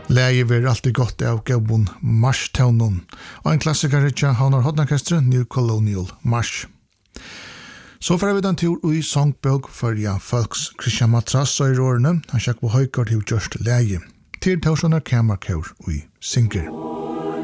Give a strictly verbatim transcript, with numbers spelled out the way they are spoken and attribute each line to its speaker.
Speaker 1: Läge ver alltid gott av Gaubon Marsh-taunen, og en klassiker ikke havner hodnorkestret New Colonial Marsh. Så får vi den tur i songbøk for ja, folks Christian Matras og i rårene, han sjekk på høykart til just läge. Til tausen er kamerkår og i synker.